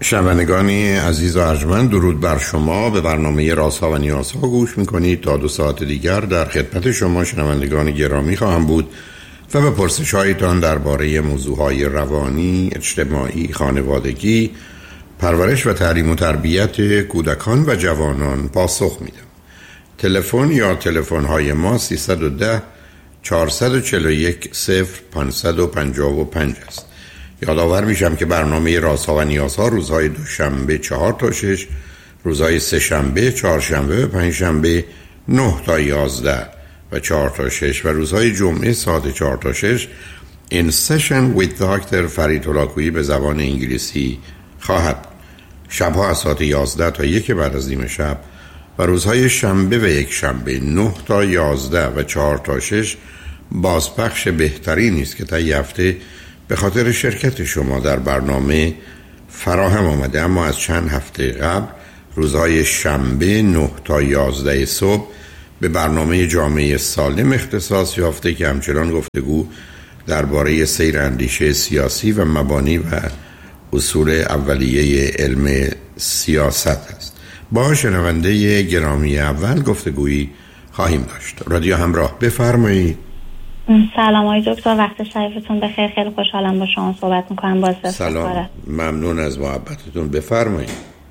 شنوندگانی عزیز و ارجمند، درود بر شما. به برنامه رازها و نیازها گوش میکنید. تا 2 ساعت دیگر در خدمت شما شنوندگان گرامی خواهم بود و به پرسش هایتان درباره موضوعهای روانی، اجتماعی، خانوادگی، پرورش و تعلیم و تربیت کودکان و جوانان پاسخ میدم. تلفن یا تلفن های ما 310 441 0555 است. یادآور میشم که برنامه رازها و نیازها روزهای دوشنبه 4 تا 6، روزهای سه‌شنبه، چهارشنبه و پنجشنبه 9 تا 11 و 4 تا 6 و روزهای جمعه ساعت 4 تا 6 In Session with Dr. فرید هلاکویی به زبان انگلیسی خواهد. شبها از ساعت 11 تا 1 بعد از نیم شب و روزهای شنبه و یک شنبه 9 تا 11 و 4 تا 6 بازپخش بهتری است که تا هفته به خاطر شرکت شما در برنامه فراهم آمده. اما از چند هفته قبل روزهای شنبه 9 تا 11 صبح به برنامه جامعه سالم اختصاص یافته که همچنان گفتگو درباره سیر اندیشه سیاسی و مبانی و اصول اولیه علم سیاست است. با شنونده گرامی اول گفتگویی خواهیم داشت. رادیو همراه، بفرمایید. سلام آقای دکتر، وقت شریفتون بخیر. خیلی خوشحالم با شما صحبت میکنم. باز سلام، ممنون از محبتتون. بفرمایید.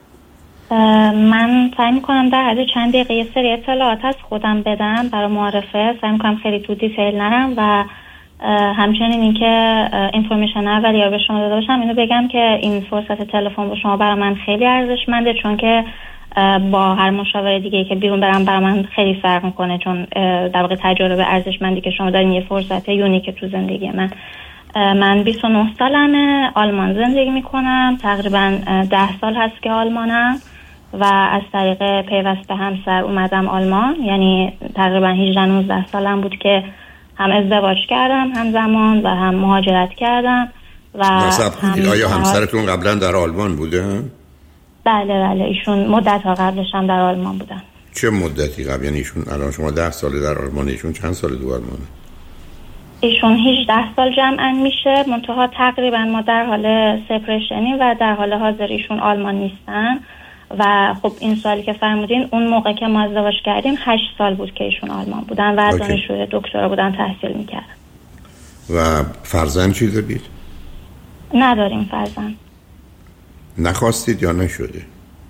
من سعی میکنم در حد چند دقیقه یه سری اطلاعات از خودم بدم برای معرفه. سعی میکنم خیلی تو دیتیل نرم و همچنین اینکه اینفورمیشن اولیه رو به شما داده باشم. اینو بگم که این فرصت تلفن با شما برای من خیلی ارزشمنده، چون که با هر مشاور دیگه که بیرون برم برای من خیلی فرق میکنه، چون در واقع تجربه ارزشمندی که شما دارین یه فرصت یونیک تو زندگی من 29 سالمه، آلمان زندگی میکنم. تقریبا 10 سال هست که آلمانم و از طریق پیوست به همسر اومدم آلمان. یعنی تقریبا 18-19 سالم بود که هم ازدواج کردم همزمان و هم مهاجرت کردم. و آیا همسرتون قبلا در آلمان بوده؟ بله، ایشون مدت ها قبلش هم در آلمان بودن. چه مدتی قبل؟ یعنی ایشون الان شما 10 ساله در آلمان، ایشون چند ساله تو آلمانه؟ ایشون 18 سال جمعاً میشه، منتها تقریبا ما در حال سپریشنی و در حال حاضر ایشون آلمان نیستن. و خب این سالی که فرمودین اون موقع که ما ازدواج کردیم 8 سال بود که ایشون آلمان بودن و دانشجوی دکترا بودن، تحصیل میکردن. و فرزند چی دارید؟ نداریم فرزند. نخواستید یا نشده؟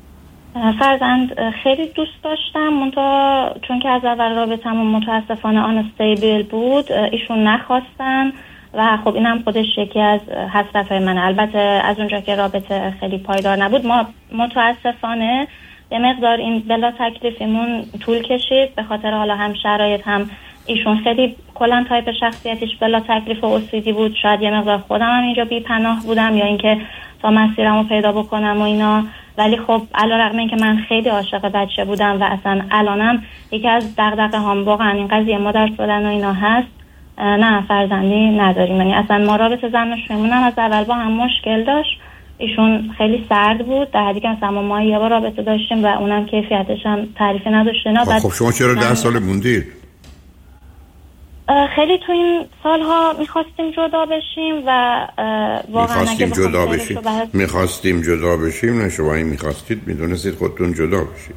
فرزند خیلی دوست داشتم، منتها چون که از اول رابطمون متاسفانه آنستیبل بود ایشون نخواستن و خب اینم خودش یکی از حسرت‌های من. البته از اونجا که رابطه خیلی پایدار نبود ما متاسفانه یه مقدار این بلا تکلیفیمون طول کشید، به خاطر حالا هم شرایط، هم ایشون خیلی کلا تایپ شخصیتش بلا تکلیف و اسیدی بود. شاید یه مقدار خودم هم اینجا بی پناه بودم یا اینکه تا مسیرمو پیدا بکنم و اینا. ولی خب علیرغم اینکه من خیلی عاشق بچه بودم و اصلا الانم یکی از دغدغه‌هام واقعا این قضیه مادر شدن و اینا هست، نه فرزندی نداریم. یعنی اصلا ما رابطه زن و شوهرمون از اول با هم مشکل داشت. ایشون خیلی سرد بود، در حدی که مثلا ما یه بار رابطه داشتیم و اونم کیفیتش هم تعریفی نداشت. خب شما چرا 10 سال موندید؟ خیلی تو این سالها میخواستیم جدا بشیم و واقعا میخواستیم جدا بشیم. نه شما این میخواستید، میدونستید خودتون جدا بشید؟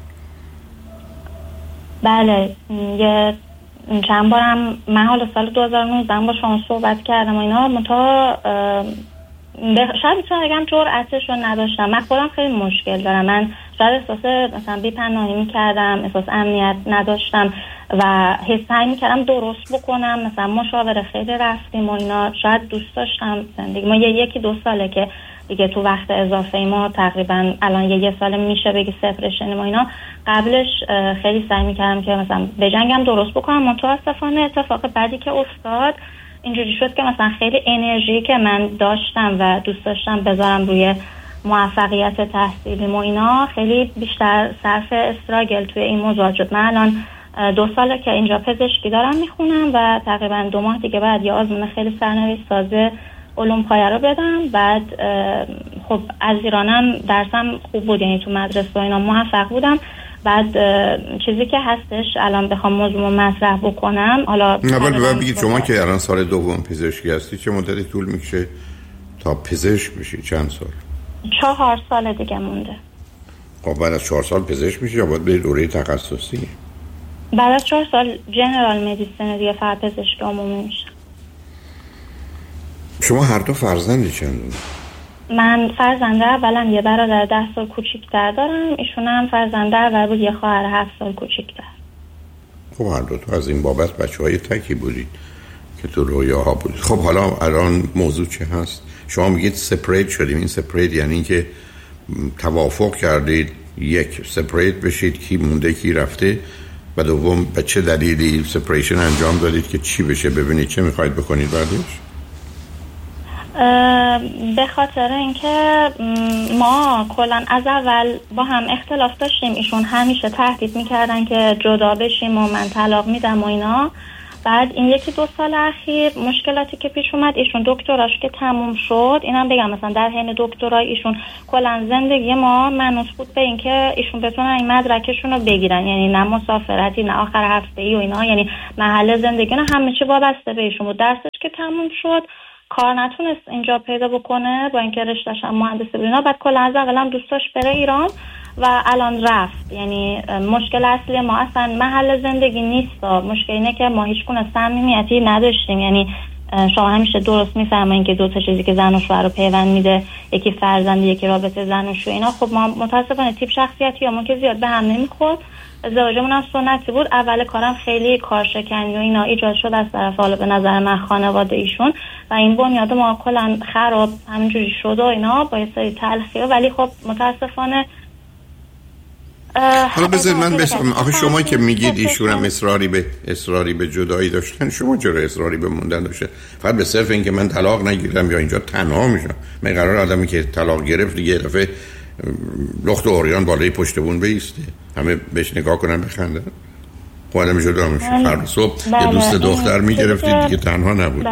بله، یه چند بارم من حالا سال 2019 با شما صحبت کردم و اینا، منتها شاید میتونم بگم جرأتش رو نداشتم. من خودم خیلی مشکل دارم، من شاید احساس مثلا بی‌پناهی میکردم، احساس امنیت نداشتم و سعی میکردم درست بکنم. مثلا مشاوره خیلی رفتیم و اینا، شاید دوست داشتم زندگی ما. 1-2 ساله که دیگه تو وقت اضافه ما تقریبا الان یه سال میشه بگی سپریشن و اینا. قبلش خیلی سعی میکردم که مثلا بجنگم درست بکنم، متاسفانه اتفاق بعدی که افتاد اینجوری شد که مثلا خیلی انرژی که من داشتم و دوست داشتم بذارم روی موفقیت تحصیلی و اینا خیلی بیشتر صرف استراگل توی این موضوع شد. من الان 2 ساله که اینجا پزشکی دارم میخونم و تقریبا 2 ماه دیگه بعد یه آزمون خیلی سرنوشت ساز علوم پایه رو بدم. بعد خب از ایرانم درسم خوب بود، یعنی تو مدرسه و اینا موفق بودم. بعد چیزی که هستش الان بخوام موضوع مطرح بکنم، حالا اول بگید شما که الان سال دوم پزشکی هستی چه مدتی طول میکشه تا پزشک بشی؟ چند سال؟ 4 سال دیگه مونده. خب بعد از 4 سال پزشک میشه یا باید برید دوره تخصصی؟ بعد از 4 سال جنرال مدیسن دیگه فقط پزشک عمومی میشه. شما هر دو فرزندی چندون؟ من فرزنده اولم یه برادر 10 سال کوچیک‌تر دارم، ایشون هم فرزنده اول بود، یه خواهر 7 سال کوچیک‌تر. خب هر دو تو از این بابت بچه‌های تکی بودید که تو رویاها بودید. خب حالا الان موضوع چه هست؟ شما میگید سپریت شدیم. این سپریت یعنی که توافق کردید یک سپریت بشید، کی مونده کی رفته، و دوم به چه دلیلی سپریشن انجام دادید که چی بشه، ببینید چه میخواید بکنید بعدش؟ به خاطر اینکه ما کلا از اول با هم اختلاف داشتیم. ایشون همیشه تهدید میکردن که جدا بشیم و من طلاق میدم و اینا. بعد این 1-2 سال اخیر مشکلاتی که پیش اومد، ایشون دکتراش که تموم شد، اینم بگم مثلا در حین دکترای ایشون کلا زندگی ما منوط بود به این که ایشون بتونن این مدرکشون رو بگیرن، یعنی نه مسافرتی نه آخر هفته ای و اینا، یعنی محل زندگی نه همه چی وابسته به ایشون بود. درسش که تموم شد کار نتونست اینجا پیدا بکنه با اینکه رشته‌ش هم مهندسی بود اینا. بعد کلا از اولم دوست داشت بره ایران و الان رفت. یعنی مشکل اصلی ما اصلا محل زندگی نیست، مشکل اینه که ما هیچ گونه صمیمیتی نداشتیم. یعنی شما همیشه درست میفهمین که دو تا چیزی که زن و شوهر رو پیوند میده، یکی فرزند، یکی رابطه زن و شوهر اینا. خب ما متاسفانه تیپ شخصیتیامون که زیاد به هم نمیخورد. ازدواجمون هم سنتی بود. اول کارم خیلی کارشکنی و اینا ایجاد شد از طرف حالا به نظر من خانواده ایشون و این بنیاد ما کلا خراب همینجوری شد و اینا با یه سری تلخیه. ولی خب متاسفانه حالا بذارید من بسیم. آخه شما که میگید ایشون هم اصراری به جدایی داشتن، شما چرا اصراری به موندن داشته؟ فقط به صرف اینکه من طلاق نگیرم یا اینجا تنها میشم. من قرار آدمی که طلاق گرفت دیگه دفعه لخت و اوریان بالای پشت بون بیسته، همه بهش نگاه کنن بخندن؟ خب آدم جدا میشه. هر صبح یه دوست دختر میگرفتید دیگه تنها نبود.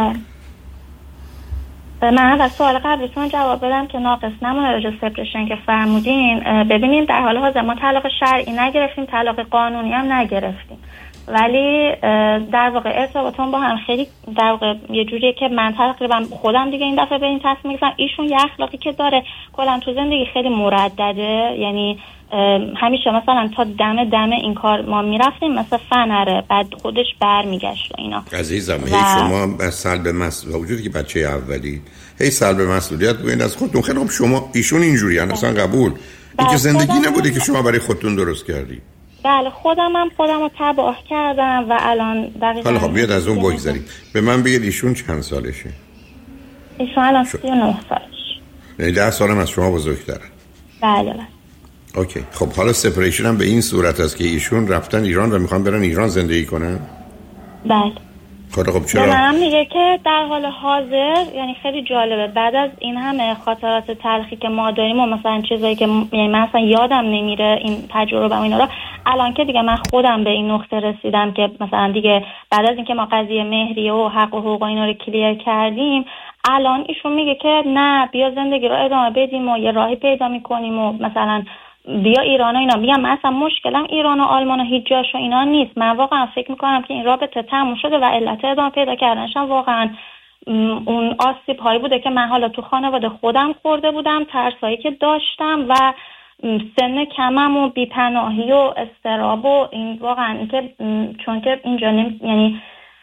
من و سوال قبلتون جواب بدم که ناقص نمونه راجع سپریشن که فرمودین. ببینیم در حال حاضر ما طلاق شرعی نگرفتیم، طلاق قانونی هم نگرفتیم، ولی در واقع ارتباطمون با هم خیلی در واقع یه جوریه که من تقریبا خودم دیگه این دفعه به این تصمیم گرفتم. ایشون یه اخلاقی که داره کلا تو زندگی خیلی مردده، یعنی همیشه مثلا تا دم این کار ما میرفتیم مثلا فنره، بعد خودش برمیگشت و اینا. عزیزم شما از سلب مسئولیت وجودی که بچه اولی سلب مسئولیت بگید از خودتون. خیلی خوب شما ایشون اینجوری اصلا قبول. این که زندگی نبوده که شما برای خودتون درست کردی. بله خودم رو تباه کردم و الان دقیقاً. حالا خب بیاد از اون بگذاریم. به من بگید ایشون چند سالشه؟ ایشون الان 39 سالش. یعنی 10 سالم از شما بزرگتره. بله. اوکی. خب حالا سپریشن هم به این صورت است که ایشون رفتن ایران و میخوان برن ایران زندگی کنن؟ بله. خب چرا؟ من میگه که در حال حاضر، یعنی خیلی جالبه بعد از این همه خاطرات تلخی که ما داریم و مثلا چیزایی که یعنی من اصلا یادم نمیره این تجربه و اینا رو، الان که دیگه من خودم به این نقطه رسیدم که مثلا دیگه بعد از اینکه ما قضیه مهریه و حق و حقوق اینا رو کلیر کردیم، الان ایشون میگه که نه بیا زندگی رو ادامه بدیم و یه راهی پیدا میکنیم و مثلا بیا ایران و اینا. میگم من اصلا مشکلم ایران و آلمان و هیچ جاش و اینا نیست. من واقعا فکر میکنم که این رابطه تموم شده و علت ادامه پیدا کردنش هم واقعا اون آسیب هایی بوده که من حالا تو خانواده خودم خورده بودم، ترسایی که داشتم و سن کمم و بی‌پناهی و اضطراب و این واقعا اینکه چون که اینجا یعنی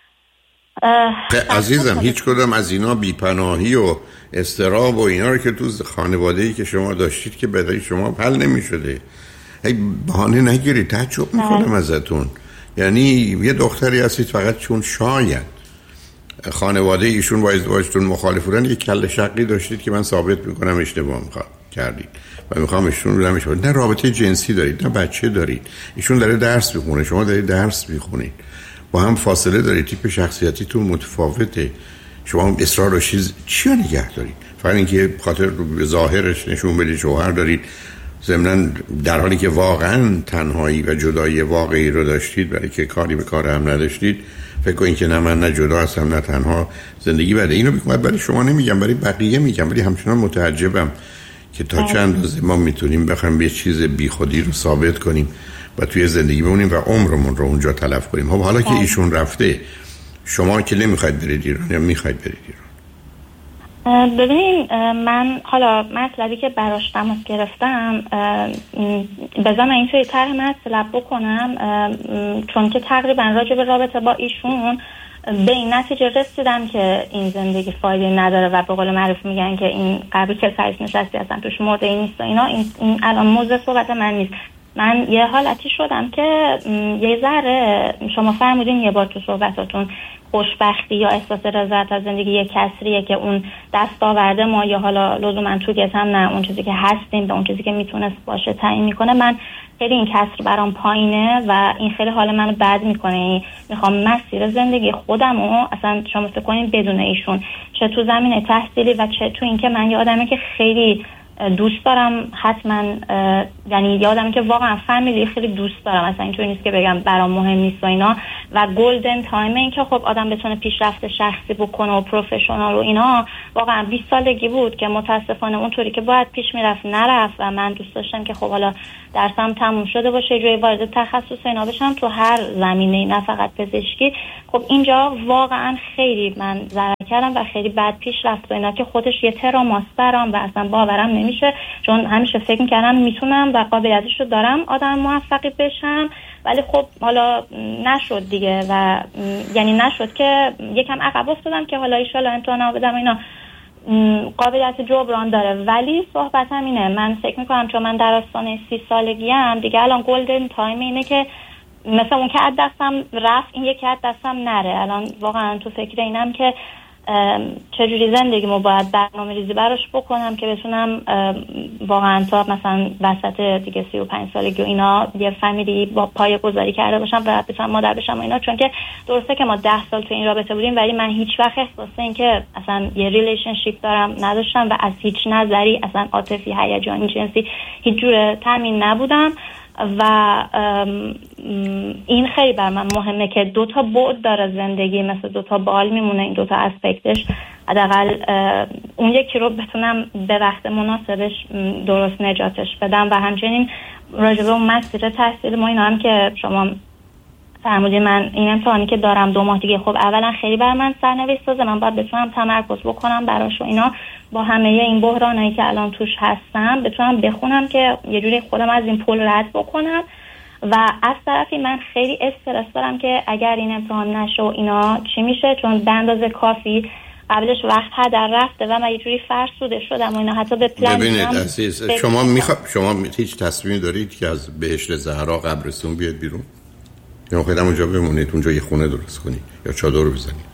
عزیزم هیچ کدام از اینا بی‌پناهی و اضطراب و اینا رو که تو خانواده‌ای که شما داشتید که برای شما حل نمی‌شده. بهانه نگیرید. تعجب می‌کنم ازتون. یعنی یه دختری هستید فقط چون شاید خانواده ایشون با ازدواجتون مخالف بودن یه کله شقی داشتید که من ثابت می‌کنم اشتباه کردید و می‌خوام ایشون رو نمی‌شه. نه رابطه جنسی دارید نه بچه دارید. ایشون داره درس می‌خونه، شما دارید درس می‌خونید. با هم فاصله دارید، تیپ شخصیتیتون متفاوته. شما اصرار و چی نگه دارید؟ فقط اینکه خاطر ظاهرش نشون بدید شوهر دارید، ضمناً در حالی که واقعاً تنهایی و جدایی واقعی رو داشتید، برای که کاری به کار هم نداشتید. فکر کنید که نه من نه جدا هستم نه تنها زندگی بده. اینو میگم برای شما نمیگم، برای بقیه میگم، ولی همچنان متعجبم که تا چند اندازه ما میتونیم بخوایم به چیز بیخودی رو ثابت کنیم و توی زندگی بمونیم و عمرمون رو اونجا تلف کنیم. خب حالا که ایشون رفته، شما که نمیخواید برید ایران یا میخواید برید ایران؟ ببینین من حالا مطلبی که براش تماس گرفتم بذارم اینطوری طرح مطلب بکنم، چون که تقریبا راجع به رابطه با ایشون به این نتیجه رسیدم که این زندگی فایده نداره و به قول معروف میگن که این قبری که سرش نشستی هستن توش مرده این نیست و اینا. این الان موضوع صحبت من نیست. من یه حالتی شدم که یه ذره شما فرمودین یه بار تو صحبتاتون خوشبختی یا احساس رضایت از زندگی یه کسریه که اون دستاورده ما یا حالا لزوما تو گتم نه اون چیزی که هستیم به اون چیزی که میتونست باشه تعیین میکنه. من خیلی این کسر برام پایینه و این خیلی حال منو بد میکنه. میخوام مسیر زندگی خودمو اصلا شما فکر کنین بدون ایشون، چه تو زمینه تحصیلی و چه تو اینکه من یه آدمی که خیلی دوست دارم حتما، یعنی یادم که واقعا فامیلی خیلی دوست دارم، اصلا اینطوری نیست که بگم برام مهم نیست و اینا. و گلدن تایم این که خب آدم بتونه پیشرفت شخصی بکنه و پروفشنال و اینا، واقعا 20 سالگی بود که متاسفانه اونطوری که باید پیش میرفت نرفت و من دوست داشتم که خب حالا درسم تموم شده باشه، جای وارد تخصص اینا بشم تو هر زمینه نه فقط پزشکی. خب اینجا واقعا خیلی من ضرر کردم و خیلی بد پیش رفت و اینا که خودش یه تراماست برام و اصلا باورم نمیشه، چون همیشه فکر میکردم میتونم و قابلیتش رو دارم آدم موفقی بشم، ولی خب حالا نشد دیگه و یعنی نشد که یکم عقب افتادم که حالا ایشالا امتحانا بدم اینا قابلیت جبران داره. ولی صحبتم اینه، من فکر میکنم چون من در آستانه 30 سالگی ام دیگه، الان گلدن تایم اینه که مثلا اون که از دستم رفت این یکی از دستم نره. الان واقعا تو فکر اینم که چجوری زندگیمو باید برنامه ریزی براش بکنم که بتونم واقعا تا مثلا وسط دیگه 35 سالگی و اینا یه فامیلی با پایه گذاری کرده باشم و بتونم مادر بشم و اینا. چون که درسته که ما 10 سال تو این رابطه بودیم ولی من هیچ وقت احساس این که اصلا یه ریلیشنشیپ دارم نداشتم و از هیچ نظری اصلا عاطفی هیجانی جنسی هیچ جور تامین نبودم و این خیلی بر من مهمه که دوتا بعد داره زندگی، مثل دوتا بال میمونه این دوتا اسپکتش. حداقل اون یکی رو بتونم به وقت مناسبش درست نجاتش بدم و همچنین راجع به اون مسیر تحصیل ما اینا هم که شما فرمودین من این امتحانی که دارم 2 ماه دیگه، خب اولا خیلی بر من سرنوشت سازه، من باید بتونم تمرکز بکنم براش و اینا با همه این بحرانایی که الان توش هستم بتونم بخونم که یه جوری خودم از این پل رد بکنم. و از طرفی من خیلی استرس دارم که اگر این امتحان نشه و اینا چی میشه، چون به اندازه کافی قبلش وقت هدر رفته و من یه جوری فرسوده شدم و اینا حتی به پلن. ببینید عزیز، شما هیچ تصمیمی دارید که از بهشت زهرا قبرستون بیاد بیرون؟ یا خودم اونجا بمونید، اونجا یه خونه درست کنید یا چادر رو بزنید؟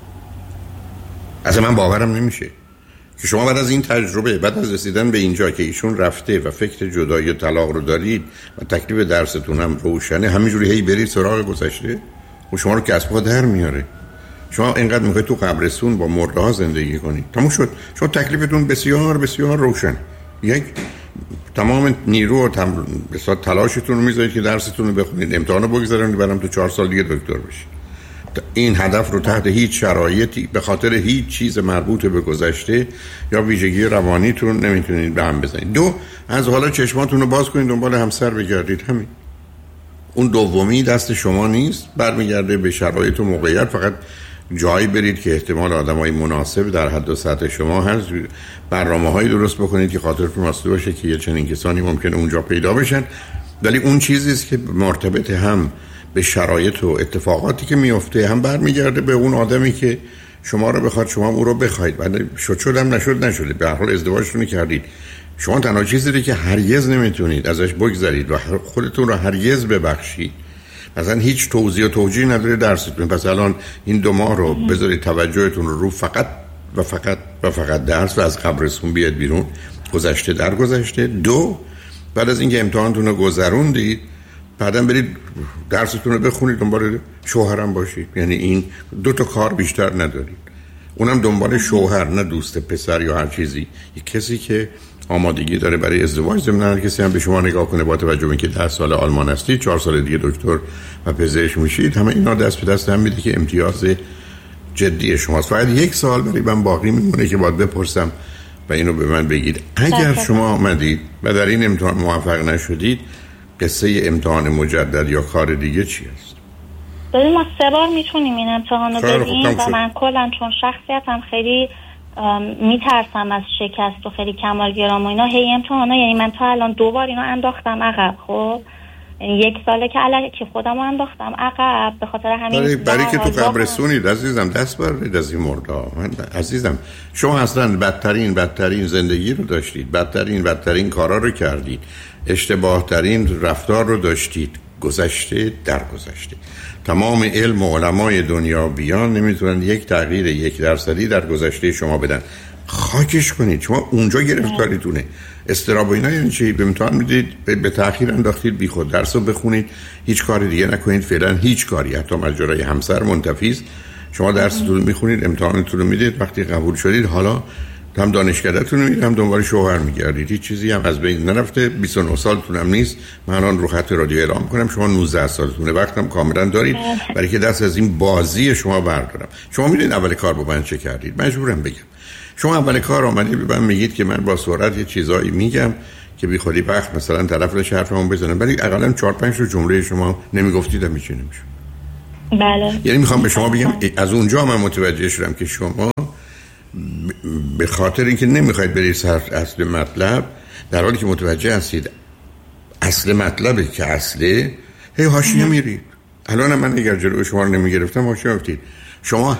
اصلا من باورم نمیشه که شما بعد از این تجربه، بعد از رسیدن به اینجا که ایشون رفته و فکر جدایی و طلاق رو دارید و تکلیف درستون هم روشنه، همینجوری هی برید سراغ گذشته و شما رو کسب پا در میاره. شما اینقدر میخواید تو قبرستون با مرده ها زندگی کنید، تموم شد. شما تکلیفتون بسیار بسیار روشن. یک تمام نیرو و تلاشتون رو میذارید که درستون رو بخونید، امتحان رو بگذارید، برام تو 4 سال دیگه دکتر بشید. این هدف رو تحت هیچ شرایطی به خاطر هیچ چیز مربوط به گذشته یا ویژگی روانیتون نمیتونید به هم بزنید. 2 از حالا چشماتون رو باز کنید، دنبال همسر بگردید. همین. اون دومی دست شما نیست، برمیگرده به شرایط و موقعیت. فقط جایی برید که احتمال آدمای مناسب در حد و سطح شما هست، برنامه‌هایی درست بکنید که خاطرتون واسطه باشه که یه چنین کسانی ممکنه اونجا پیدا بشن. ولی اون چیزی است که مرتبط هم به شرایط و اتفاقاتی که میفته، هم برمیگرده به اون آدمی که شما رو بخواد، شما اون رو بخواید. بعد شدم نشده، به هر حال ازدواجتون کردید. شما تنها چیزی که هرگز نمیتونید ازش بگذرید و خودتون رو هرگز ببخشید، مثلا هیچ توضیح و توجیه نداره درستون. پس الان این 2 ماه رو بذارید توجهتون رو فقط و فقط و فقط درس و از قبرستون بیاد بیرون. گذشته در گذشته. 2 بعد از اینکه امتحانتون رو گذروندید، بعدم برید درستون رو بخونید، دنبال شوهرم باشید. یعنی این 2 تا کار بیشتر ندارید. اونم دنبال شوهر، نه دوست پسر یا هر چیزی. یک کسی که آمادگی داره برای ازدواج. ضمن هر کسی هم به شما نگاه کنه با توجه به اینکه 10 سال آلمان هستید، 4 سال دیگه دکتر و پزشک میشید، همه اینا دست به دست هم میده که امتیاز جدی شماست. فقط 1 سال برای من باقی میمونه که باید بپرسم و اینو به من بگید. اگر شما آمدید و در این امتحان موفق نشدید، قصه امتحان مجدد یا کار دیگه چی است؟ ببین ما 3 بار میتونیم این امتحان رو بدیم و من کلا چون شخصیتم خیلی میترسم از شکست و خیلی کمالگرام و اینا. هی امتحانا، یعنی من تا الان 2 بار اینو انداختم عقب. خب یعنی 1 ساله که الکی خودم رو انداختم عقب به خاطر همین. برای که تو قبرستونید عزیزم، دست برید از این مردا. من عزیزم، شما اصلا بدترین زندگی رو داشتید، بدترین کارا رو کردید، اشتباه ترین رفتار رو داشتید. گذشته در گذشته. تمام علم و علمای دنیا بیان نمیتونن یک تغییر 1% در گذشته شما بدن. خاکش کنید. شما اونجا گرفتاریتونه. استراب و اینا یعنی چی؟ به امتحان میدید، به تأخیر انداختید، بی خود درس رو بخونید، هیچ کاری دیگه نکنید، فعلا هیچ کاری، حتی ماجرای همسر منتفیست. شما درستون رو میخونید، امتحانتون رو میدید، وقتی قبول شدید حالا هم دانشکده‌تون رو میدید، هم دنبال شوهر میگردید. هیچ چیزی هم از بین نرفته. 29 سالتون هم نیست. من الان رو خط رادیو اعلام کنم شما 19 سالتونه. وقتم کاملا دارید برای که دست از این بازی شما بردارم. شما میدونید اول کار با من چه کردید؟ مجبورم بگم. شما اول کار آمدید به من میگید که من با سرعت یه چیزایی میگم که بی خودی وقت مثلا طرف حرفمو بزنه، ولی حداقل 4-5 تا جمله شما نمیگفتید هم میشه نمیشه. بله. یعنی میخوام به شما بگم از اونجا من متوجه شدم که شما به خاطر اینکه نمیخواید برید سر اصل مطلب، در حالی که متوجه هستید اصل مطلبه که اصله، هی حاشیه میرید. الان من اگر جلوی شما رو نمیگرفتم حاشیه میرفتید. شما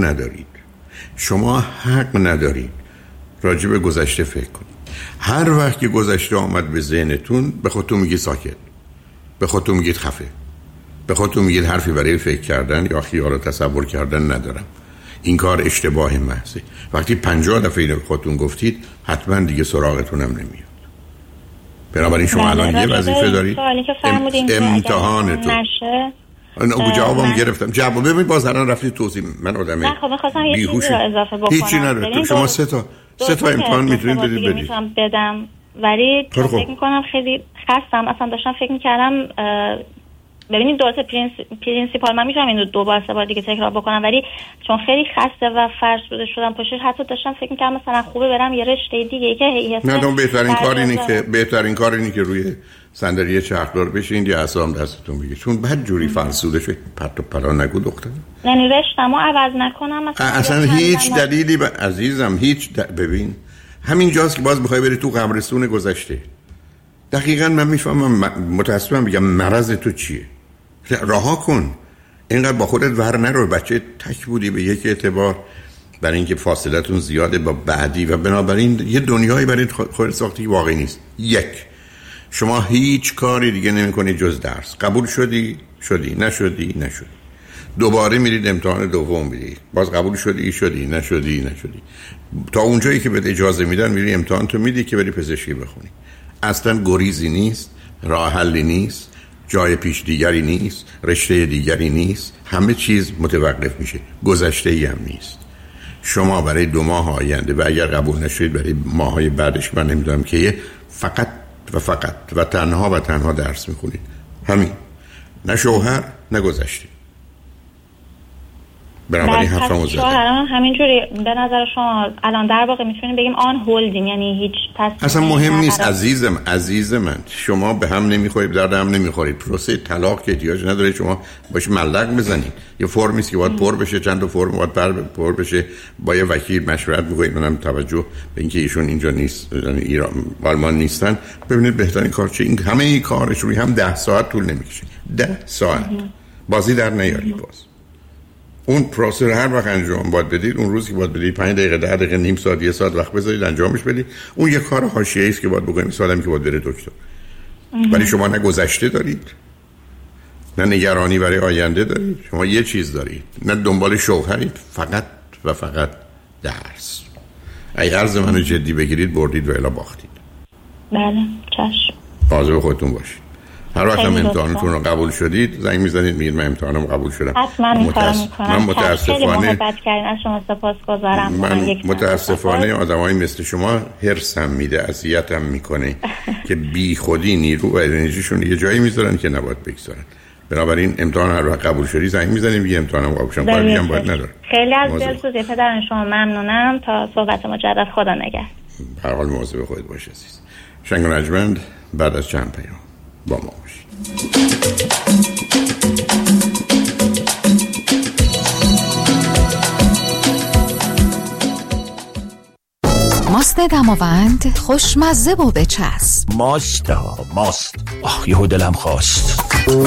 حق ندارید راجع به گذشته فکر کنید. هر وقت که گذشته آمد به ذهنتون، به خودتون میگید ساکت، به خودتون میگید خفه، به خودتون میگید حرفی برای فکر کردن یا خیال و تصور کردن ندارم. این کار اشتباه محضه. وقتی 50 دفعه اینو خودتون گفتید، حتما دیگه سراغتون هم نمیاد. بنابراین شما الان یه وظیفه دارید، امتحانتون. جوابم گرفتم. جواب ببینید باز الان رفتید توضیح. من آدمی نه، خب می‌خواستم یه چیزی رو اضافه بکنم. هیچی نداره. شما سه تا امتحان میتونید بدید. میتونم بدم، ولی فکر می‌کنم خیلی خستم. اصلا داشتم فکر می‌کردم ببینید درسته پرینسیپال من میتونم اینو 2 بار 3 بار دیگه تکرار بکنم، ولی چون خیلی خسته و فرسوده شدم پشتش، حتی داشتم فکر می‌کردم مثلا خوبه برم یه رشته دیگه که نه، بهترین کار اینه که روی صندلی چرخدار بشین یا اعصاب دستتون بگیرید، چون بعد جوری فرسوده شد پرت و پلا نگو دختر. یعنی رشته‌مو عوض نکنم اصلا هیچ دلیلی عزیزم ببین همین جاست که باز بخوای بری تو قبرستون گذشته. دقیقاً من میفهمم، متاسفم بگم مرض تو چیه. رها کن، اینقدر با خودت ور نرو. بچه تک بودی به یک اعتبار، برای اینکه فاصلتون زیاده با بعدی و بنابراین یه دنیایی برای خودت ساختی که واقعی نیست. شما هیچ کاری دیگه نمی‌کنی جز درس. قبول شدی، نشدی. دوباره میرید امتحان دوم میدی، باز قبول شدی، نشدی. تا اونجایی که بهت اجازه میدن میری امتحان تو میدی که بری پزشکی بخونی. اصلا گریزی نیست، راه حلی نیست، جای پیش دیگری نیست، رشته دیگری نیست. همه چیز متوقف میشه. گذشته‌ای هم نیست. شما برای 2 ماه آینده و اگر قبول نشید برای ماهای بعدش، من نمیدونم که، فقط و تنها درس میخونید. همین. نه شوهر نه گذشته. بنابراین حرفمو زدم. شوهران همینجوری به نظر شما الان در واقع میتونیم بگیم آن هولدین، یعنی هیچ اصلا مهم نیست عزیز من. شما به هم نمیخورید، درد هم نمیخورید. پروسه طلاق که احتیاج نداره شما باش ملق بزنید. یه فرمی است که باید پر بشه، چند تا فرم باید پر بشه، با یه وکیل مشورت میکنید. منم توجه به اینکه ایشون اینجا نیست، یعنی ایران آلمان نیستن، ببینید بهترین کار چه. این همه این کارش روی هم 10 ساعت طول نمیکشه. 10 ساعت بازی در نیارید. باز اون پروسه هر وقت انجام باید بدید، اون روزی که باید بدید 5 دقیقه 10 دقیقه نیم ساعت 1 ساعت وقت بذارید انجامش بدید. اون یه کار حاشیه‌ای است که باید بکنید، مثل آدمی که باید بره دکتر. ولی شما نه گذشته دارید، نه نگرانی برای آینده دارید. شما یه چیز دارید، نه دنبال شوهرید، فقط درس. اگه عرض منو جدی بگیرید بردید و الا باختید. بله چشم. مواظب خودتون باشید. هر وقت هم امتحانتون رو قبول شدید زنگ میزنید میگید من امتحانم قبول شدم. من متاسفانه از شما سپاسگزارم. من متاسفانه آدمایی مثل شما هرسم میده، اذیتم میکنه که بی خودی نیرو و انرژیشون یه جایی میذارن که نباید بگذارن. بنابراین امتحان هر وقت قبول شدی زنگ میزنید میگید امتحانم قبول شدم، کاری هم باید نداره. خیلی از دلسوزی پدران شما ممنونم. تا صحبت مجدد، خدا نگهدار. هر حال مواظب خودت باش عزیز. شنگ و نجمند بعد از چند پیام با ما باشید. ماست دماوند خوشمزه و بچسب. ماست یهو دلم خواست.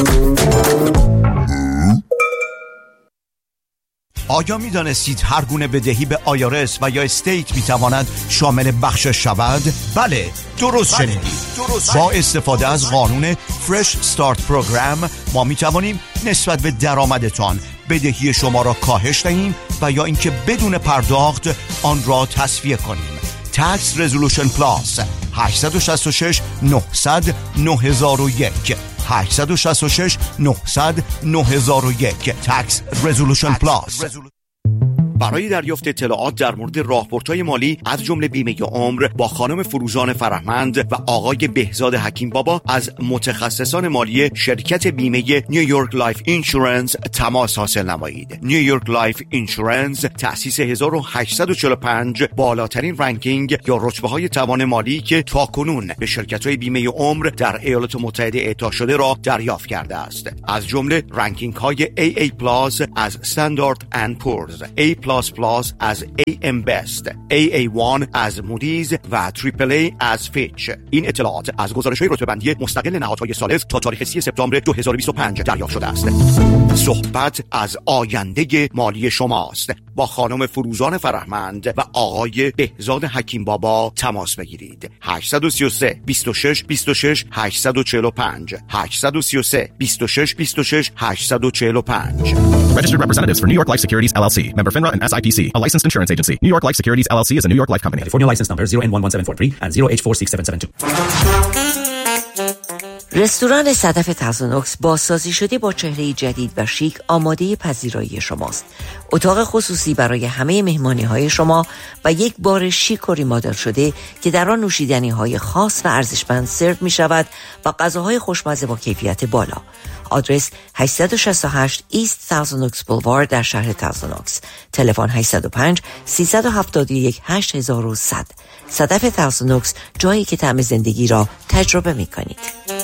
آیا می دانستید هر گونه بدهی به آیارس و یا استیت می تواند شامل بخشش شود؟ بله، درست شنیدید. با استفاده از قانون فرش استارت پروگرام ما می توانیم نسبت به درآمدتان بدهی شما را کاهش دهیم و یا اینکه بدون پرداخت آن را تسویه کنیم. Tax Resolution Plus 866 900 9001 866 900 9001 Tax Resolution Plus. برای دریافت اطلاعات در مورد راهبردهای مالی از جمله بیمه عمر با خانم فروزان فرهمند و آقای بهزاد حکیم بابا از متخصصان مالی شرکت بیمه نیویورک لایف اینشورنس تماس حاصل نمایید. نیویورک لایف اینشورنس تأسیس 1845 بالاترین رنکینگ یا رتبه‌های توان مالی که تاکنون به شرکت‌های بیمه عمر در ایالات متحده اعطا شده را دریافت کرده است. از جمله رنکینگ‌های AA+ از استاندارد اند پورز، A++ از AM Best، AA1 از مودیز و AAA از فیچ. این اطلاعات از گزارش‌های رتبه‌بندی مستقل نهادهای ثالث تا تاریخ 30 سپتامبر 2025 دریافت شده است. صحبت از آینده مالی شماست. با خانم فروزان فرهمند و آقای بهزاد حکیم بابا تماس بگیرید. 833 26 26 845 833 26 26 845. Registered representatives for New York Life Securities LLC, member FINRA and SIPC, a licensed insurance agency. New York Life Securities LLC is a New York Life company. California license number 0N11743 and 0H46772. رستوران صدف تازونوکس بازسازی شده با چهره جدید و شیک آماده پذیرایی شماست. اتاق خصوصی برای همه مهمانی‌های شما و یک بار شیک و ریمادل شده که در آن نوشیدنی‌های خاص و ارزشمند سرو می‌شود و غذاهای خوشمزه با کیفیت بالا. آدرس 868 ایست تازونوکس بولوارد در شهر تازونوکس. تلفن 805 371 8100. صدف تازونوکس، جایی که طعم زندگی را تجربه می‌کنید.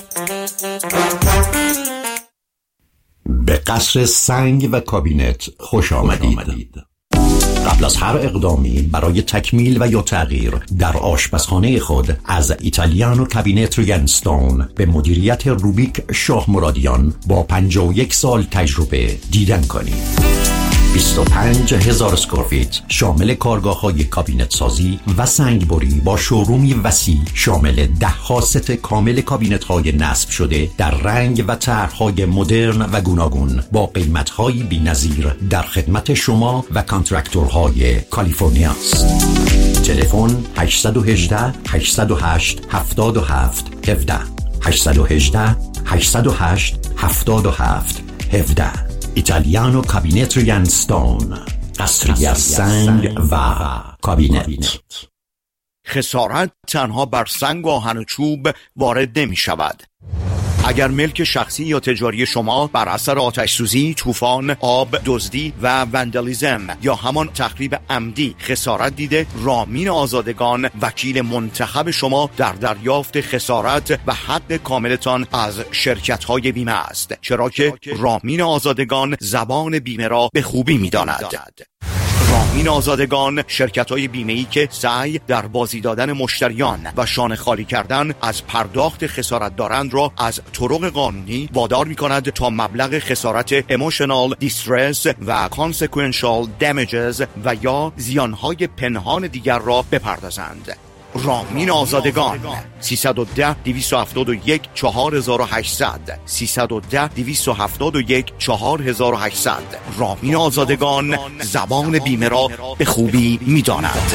به قصر سنگ و کابینت خوش آمدید. قبل از هر اقدامی برای تکمیل و یا تغییر در آشپزخانه خود از ایتالیانو کابینت ریگنستون به مدیریت روبیک شاه مرادیان با 51 سال تجربه دیدن کنید. 25,000 اسکوارفیت شامل کارگاه‌های کابینت سازی و سنگبری با شورومی وسیع شامل 10 ست کامل کابینت‌های نصب شده در رنگ و طرح‌های مدرن و گوناگون با قیمت‌های بی‌نظیر در خدمت شما و کانترکتورهای کالیفرنیا است. تلفن 818 808 77 17 818 808 77 17. ایتالیانو کابینت ریگنستون، قصری از سنگ و کابینت. خسارت تنها بر سنگ و آهن و چوب وارد نمی شود. اگر ملک شخصی یا تجاری شما بر اثر آتش سوزی، طوفان، آب، دزدی و وندالیزم یا همان تخریب عمدی خسارت دیده، رامین آزادگان وکیل منتخب شما در دریافت خسارت و حق کاملتان از شرکت‌های بیمه است، چرا که رامین آزادگان زبان بیمه را به خوبی می‌داند. رامین آزادگان شرکت‌های بیمه‌ای که سعی در بازی دادن مشتریان و شانه خالی کردن از پرداخت خسارت دارند را از طرق قانونی وادار می‌کند تا مبلغ خسارت emotional distress و consequential damages و یا زیانهای پنهان دیگر را بپردازند. رامین آزادگان 310 271 4800 310 271 4800. رامین آزادگان زبان بیمه را به خوبی می‌داند.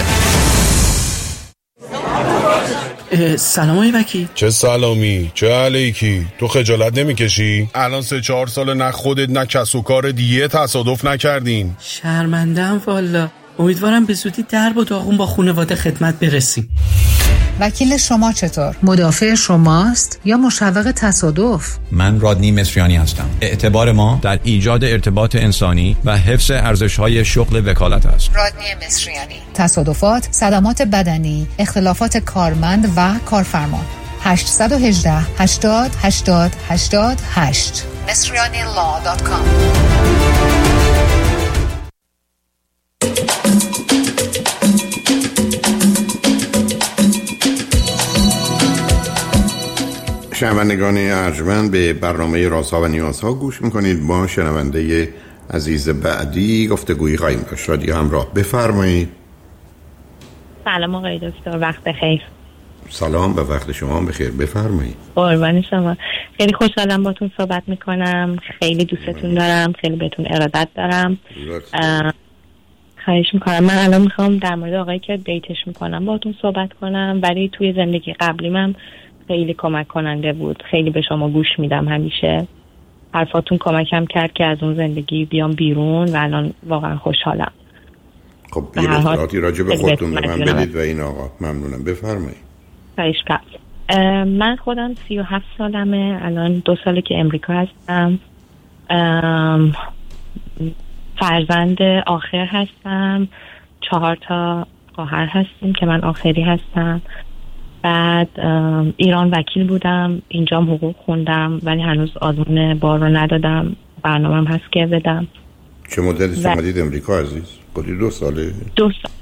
سلام آقای وکیل. چه سلامی، چه علیکی؟ تو خجالت نمیکشی؟ الان 3-4 سال نه خودت نه کس و کار دیگه تصادف نکردین. شرمنده‌ام والا. امیدوارم به زودی درب و داغون با خانواده خدمت برسیم. وکیل شما چطور؟ مدافع شماست یا مشوق تصادف؟ من رادنی مصریانی هستم. اعتبار ما در ایجاد ارتباط انسانی و حفظ ارزش‌های شغل وکالت است. رادنی مصریانی. تصادفات، صدمات بدنی، اختلافات کارمند و کارفرما. 818 80 80 88 مصریanilaw.com. شنوندگان ارجمند به برنامه رازها و نیازها گوش میکنید. با شنونده عزیز بعدی گفتگویی خواهیم داشت. رادیو همراه، بفرمایید. سلام آقای دکتر، وقت بخیر. سلام، به وقت شما بخیر، بفرمایید. قربان شما. خیلی خوشحالم باتون صحبت میکنم، خیلی دوستتون دارم، خیلی بهتون ارادت دارم. خواهش میکنم. من الان میخوام در مورد آقایی که دیتش میکنم باتون صحبت کنم، ولی توی زندگی قبلیم خیلی کمک کننده بود. خیلی به شما گوش میدم، همیشه حرفاتون کمکم کرد که از اون زندگی بیام بیرون و الان واقعا خوشحالم. خب یه اطلاعاتی راجع به خودتون به من بدید و این آقا. ممنونم، بفرمایید. خواهش میکنم. من خودم 37 سالمه، الان 2 ساله که امریکا هستم. فرزند آخر هستم، 4 تا خواهر هستیم که من آخری هستم. بعد ایران وکیل بودم، اینجام حقوق خوندم ولی هنوز آزمون بار رو ندادم. برنامه‌ام هست که بدم. چه مدتی اومدید امریکا عزیز؟ 2 ساله؟ 2 سال.